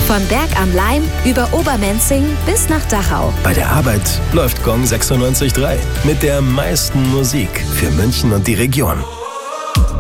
Von Berg am Laim über Obermenzing bis nach Dachau. Bei der Arbeit läuft Gong 96.3 mit der meisten Musik für München und die Region.